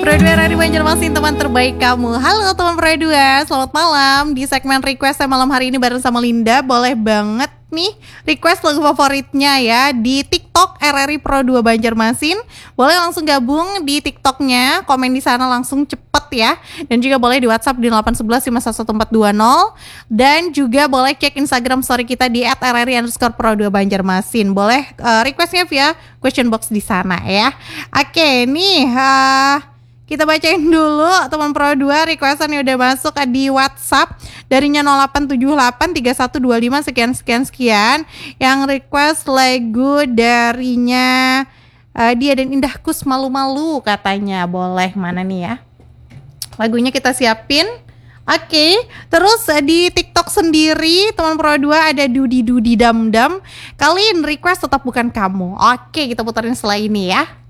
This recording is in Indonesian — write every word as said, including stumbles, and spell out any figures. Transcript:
Pro dua Radio Banjarmasin, teman terbaik kamu. Halo teman Pro dua, selamat malam. Di segmen request malam hari ini bareng sama Linda. Boleh banget nih request lagu favoritnya ya di TikTok R R I Pro dua Banjarmasin. Boleh langsung gabung di TikToknya, komen di sana langsung cepet ya. Dan juga boleh di WhatsApp di delapan satu satu lima satu empat dua nol. Dan juga boleh cek Instagram story kita di at r r i underscore pro dua Banjarmasin. Boleh uh, requestnya via question box di sana ya. Oke nih uh, kita bacain dulu teman Pro dua requestan yang udah masuk di WhatsApp darinya nol delapan tujuh delapan tiga satu dua lima sekian sekian sekian. Yang request lagu darinya uh, Dia dan Indahkus Malu-Malu katanya. Boleh, mana nih ya lagunya kita siapin. Oke, okay. Terus uh, di TikTok sendiri teman Pro dua ada Dudi Dudi Dam Dam. Kalian request tetap bukan kamu. Oke, okay, kita puterin setelah ini ya.